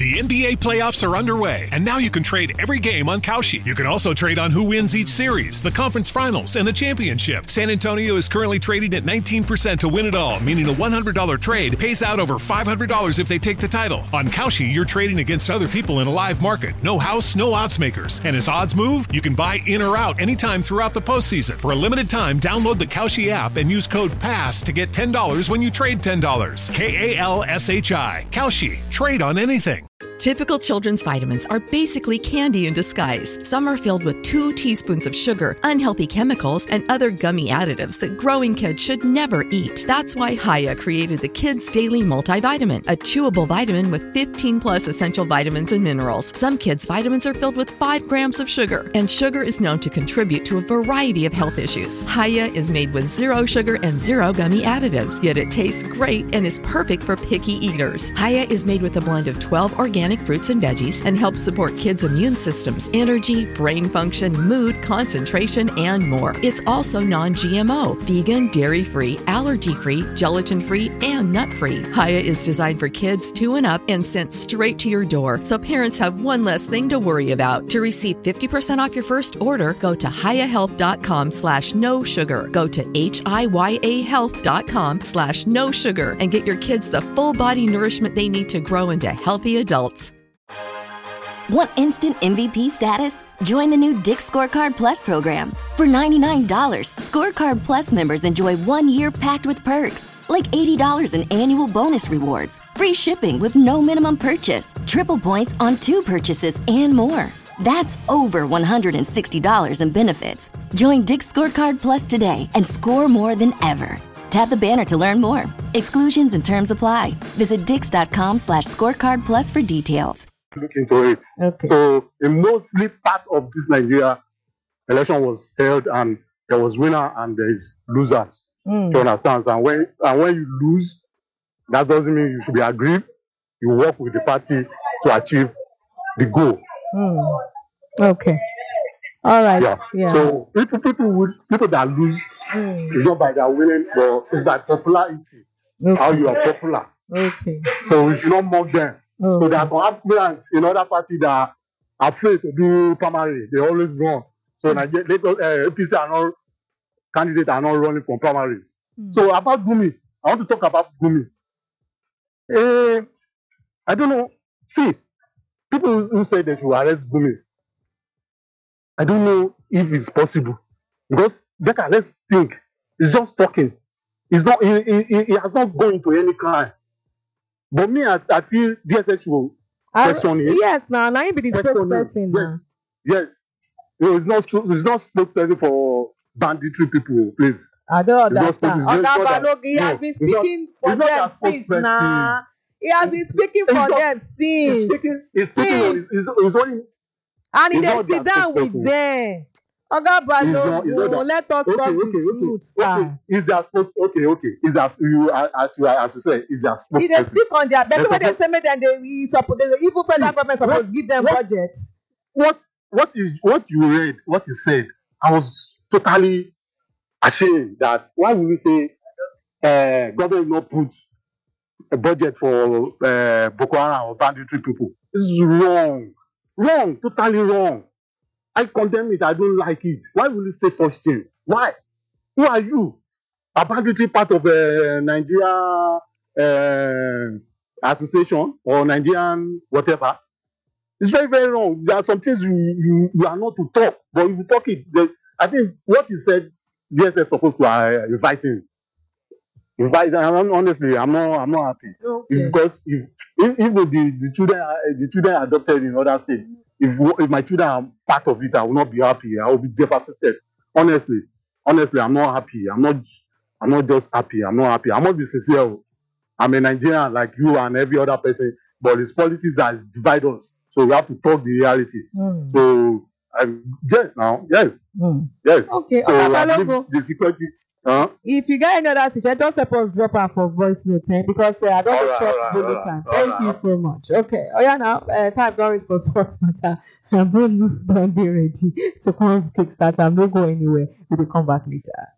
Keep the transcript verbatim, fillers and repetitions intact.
The N B A playoffs are underway, and now you can trade every game on Kalshi. You can also trade on who wins each series, the conference finals, and the championship. San Antonio is currently trading at nineteen percent to win it all, meaning a one hundred dollars trade pays out over five hundred dollars if they take the title. On Kalshi, you're trading against other people in a live market. No house, no odds makers. And as odds move, you can buy in or out anytime throughout the postseason. For a limited time, download the Kalshi app and use code PASS to get ten dollars when you trade ten dollars. K A L S H I. Kalshi. Trade on anything. Typical children's vitamins are basically candy in disguise. Some are filled with two teaspoons of sugar, unhealthy chemicals, and other gummy additives that growing kids should never eat. That's why Hiya created the Kids Daily Multivitamin, a chewable vitamin with fifteen plus essential vitamins and minerals. Some kids' vitamins are filled with five grams of sugar, and sugar is known to contribute to a variety of health issues. Hiya is made with zero sugar and zero gummy additives, yet it tastes great and is perfect for picky eaters. Hiya is made with a blend of twelve organic fruits and veggies and helps support kids' immune systems, energy, brain function, mood, concentration, and more. It's also non-G M O, vegan, dairy-free, allergy-free, gelatin-free, and nut-free. Hiya is designed for kids two and up and sent straight to your door, so parents have one less thing to worry about. To receive fifty percent off your first order, go to hiyahealth.com slash no sugar. Go to H-I-Y-A health.com slash no sugar and get your kids the full body nourishment they need to grow into healthy adults. Want instant M V P status? Join the new Dick's Scorecard Plus program. For ninety-nine dollars, Scorecard Plus members enjoy one year packed with perks, like eighty dollars in annual bonus rewards, free shipping with no minimum purchase, triple points on two purchases, and more. That's over one hundred sixty dollars in benefits. Join Dick's Scorecard Plus today and score more than ever. Tap the banner to learn more. Exclusions and terms apply. Visit dix.com slash scorecard plus for details. Look into it. Okay. So a mostly part of this Nigeria election was held, and there was winner and there is losers. Mm. You understand? And when and when you lose, that doesn't mean you should be aggrieved. You work with the party to achieve the goal. Mm. Okay. All right. Yeah. yeah. So people people would people that lose Mm. it's not by their winning, but it's by popularity. Okay. How you are popular. Okay. So we should not mock them. Oh. So there are some aspirants in other parties that are afraid to do primary. They always run. So Nigeria, uh, A P C are not candidates are not running for primaries. Mm. So about Gumi, I want to talk about Gumi. Uh, I don't know. See, people who say they should arrest Gumi, I don't know if it's possible because Becca, let's think. He's just talking. He's not. He, he, he has not gone into any crime. But me, I, I feel D S S will question him. Yes, now now he be the spokesperson now. Yes, yes. No, it's not. It's not spokesperson for banditry people, please. I don't It's understand. not- it's Oga not that- Balogun, he has no, been it's not- speaking for it's not them that since spokesperson. now. He has been speaking It's for not- them He's since. speaking. He's speaking on. He's, he's, he's only. And he He's dey not sit their down with spokesperson. them. Oga He's not- he's not Balogun, that- let us Okay, talk okay, the okay, truth, okay. sir. Is that spokes? Okay, okay. Is that you? As you as you say, is that He dey spokesperson? speak on their better There's when they supposed- say make dem dey he suppose dey even federal government suppose What- give them what- budget. What what is what you read? What you said? I was totally ashamed that why would we say uh, government not put a budget for uh, Boko Haram or banditry people? This is wrong, wrong, totally wrong. I condemn it. I don't like it. Why will you say such thing? Why? Who are you? A banditry part of a uh, Nigeria uh, association or Nigerian whatever? It's very, very wrong. There are some things you, you, you are not to talk, but if you talk it, the, I think what you said, D S S is supposed to uh, invite him. Invite, I'm, honestly, I'm not, I'm not happy. Okay. Because if, if, if the, the children, are, the children are adopted in other states, if, if my children are part of it, I will not be happy. I will be devastated. Honestly, honestly, I'm not happy. I'm not, I'm not just happy. I'm not happy. I must be sincere. I'm a Nigerian like you and every other person, but it's politics that divide us. So we have to talk the reality. Mm. So um, yes, now yes, Mm. yes. Okay, So Oga I believe Balogun, the security. Huh? if you get any other teacher, just help us drop her for voice note, eh? Because uh, I don't All want right, to all check right, the all right, time. all Thank right. you so much. Okay. Oh yeah, now uh, time don't reach for sports matter. I'm not done be ready to come kickstart. I'm not going anywhere. We will come back later.